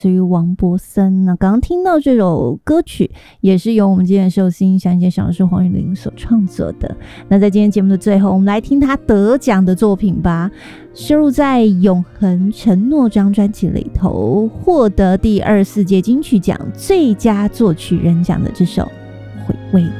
至于王柏森。那刚刚听到这首歌曲也是由我们今天的寿星闪姐小师黄韵玲所创作的。那在今天节目的最后，我们来听她得奖的作品吧，收录在《永恒承诺》这张专辑里头，获得第24届金曲奖最佳作曲人奖的这首《回味》。